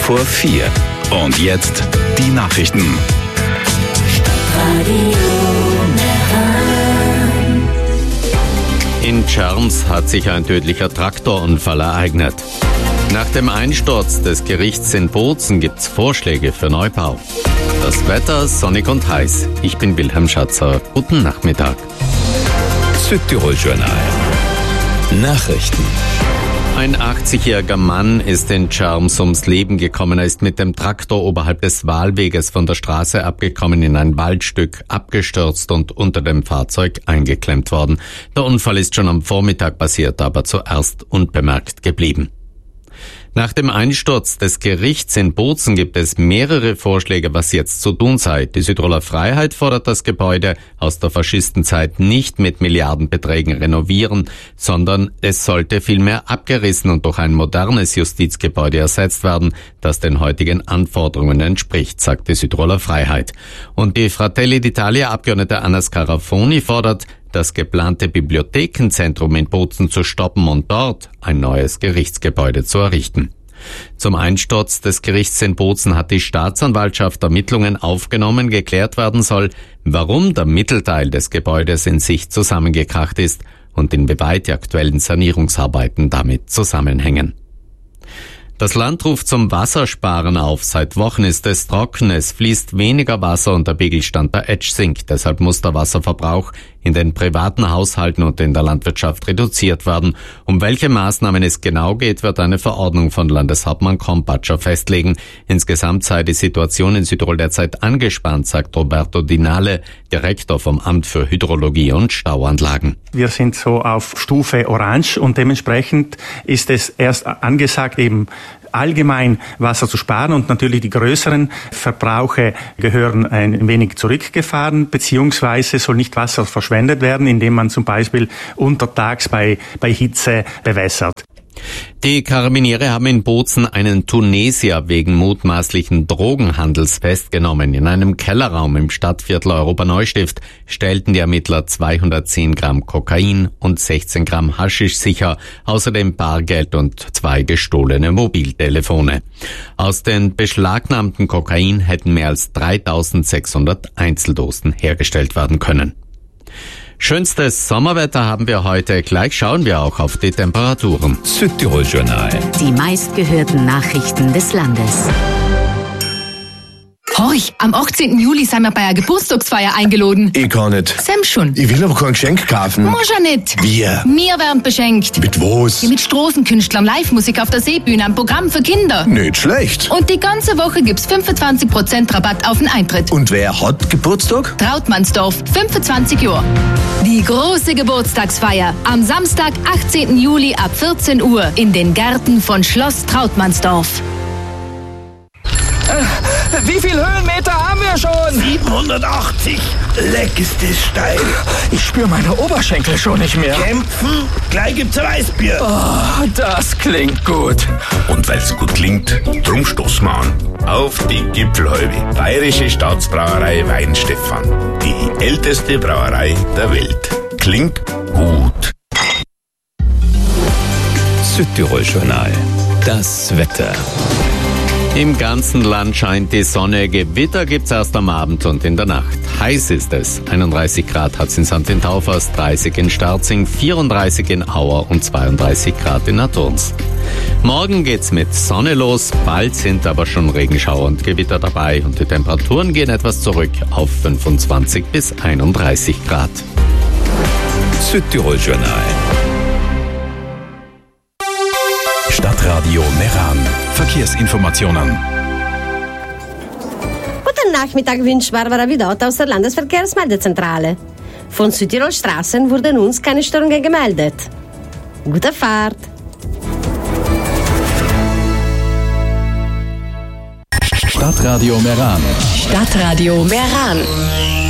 vor 4. Und jetzt die Nachrichten. In Czerms hat sich ein tödlicher Traktorunfall ereignet. Nach dem Einsturz des Gerichts in Bozen gibt es Vorschläge für Neubau. Das Wetter sonnig und heiß. Ich bin Wilhelm Schatzer. Guten Nachmittag. Südtirol-Journal. Nachrichten. Ein 80-jähriger Mann ist in Czerms ums Leben gekommen. Er ist mit dem Traktor oberhalb des Wahlweges von der Straße abgekommen, in ein Waldstück abgestürzt und unter dem Fahrzeug eingeklemmt worden. Der Unfall ist schon am Vormittag passiert, aber zuerst unbemerkt geblieben. Nach dem Einsturz des Gerichts in Bozen gibt es mehrere Vorschläge, was jetzt zu tun sei. Die Südtiroler Freiheit fordert das Gebäude aus der Faschistenzeit nicht mit Milliardenbeträgen renovieren, sondern es sollte vielmehr abgerissen und durch ein modernes Justizgebäude ersetzt werden, das den heutigen Anforderungen entspricht, sagt die Südtiroler Freiheit. Und die Fratelli d'Italia-Abgeordnete Anna Scarafoni fordert, das geplante Bibliothekenzentrum in Bozen zu stoppen und dort ein neues Gerichtsgebäude zu errichten. Zum Einsturz des Gerichts in Bozen hat die Staatsanwaltschaft Ermittlungen aufgenommen. Geklärt werden soll, warum der Mittelteil des Gebäudes in sich zusammengekracht ist und inwieweit die aktuellen Sanierungsarbeiten damit zusammenhängen. Das Land ruft zum Wassersparen auf. Seit Wochen ist es trocken, es fließt weniger Wasser und der Pegelstand der Etsch sinkt. Deshalb muss der Wasserverbrauch in den privaten Haushalten und in der Landwirtschaft reduziert werden. Um welche Maßnahmen es genau geht, wird eine Verordnung von Landeshauptmann Krompatscher festlegen. Insgesamt sei die Situation in Südtirol derzeit angespannt, sagt Roberto Dinale, Direktor vom Amt für Hydrologie und Stauanlagen. Wir sind so auf Stufe Orange und dementsprechend ist es erst angesagt, eben allgemein Wasser zu sparen, und natürlich die größeren Verbrauche gehören ein wenig zurückgefahren, beziehungsweise soll nicht Wasser verschwendet werden, indem man zum Beispiel untertags bei Hitze bewässert. Die Karabiniere haben in Bozen einen Tunesier wegen mutmaßlichen Drogenhandels festgenommen. In einem Kellerraum im Stadtviertel Europa-Neustift stellten die Ermittler 210 Gramm Kokain und 16 Gramm Haschisch sicher, außerdem Bargeld und 2 gestohlene Mobiltelefone. Aus den beschlagnahmten Kokain hätten mehr als 3600 Einzeldosen hergestellt werden können. Schönstes Sommerwetter haben wir heute. Gleich schauen wir auch auf die Temperaturen. Südtirol-Journal. Die meistgehörten Nachrichten des Landes. Horch, am 18. Juli sind wir bei einer Geburtstagsfeier eingeladen. Ich kann nicht. Sam schon. Ich will aber kein Geschenk kaufen. Muss ja nicht. Wir? Wir werden beschenkt. Mit was? Mit Straßenkünstlern, Live-Musik auf der Seebühne, ein Programm für Kinder. Nicht schlecht. Und die ganze Woche gibt's 25% Rabatt auf den Eintritt. Und wer hat Geburtstag? Trautmannsdorf, 25 Jahre. Die große Geburtstagsfeier am Samstag, 18. Juli ab 14 Uhr in den Gärten von Schloss Trautmannsdorf. Wie viel Höhenmeter haben wir schon? 780. Leck ist das steil. Ich spüre meine Oberschenkel schon nicht mehr. Kämpfen? Gleich gibt's Weißbier. Oh, das klingt gut. Und weil's gut klingt, drum stoßen wir an. Auf die Gipfelhalbe. Bayerische Staatsbrauerei Weinstefan. Die älteste Brauerei der Welt. Klingt gut. Südtirol-Journal. Das Wetter. Im ganzen Land scheint die Sonne. Gewitter gibt's erst am Abend und in der Nacht. Heiß ist es. 31 Grad hat's in St. Taufers, 30 in Starzing, 34 in Auer und 32 Grad in Naturns. Morgen geht's mit Sonne los, bald sind aber schon Regenschauer und Gewitter dabei und die Temperaturen gehen etwas zurück auf 25 bis 31 Grad. Südtirol-Journal. Stadtradio Meran. Verkehrsinformationen. Guten Nachmittag wünscht Barbara Vidot aus der Landesverkehrsmeldezentrale. Von Südtirol Straßen wurden uns keine Störungen gemeldet. Gute Fahrt! Stadtradio Meran. Stadtradio Meran.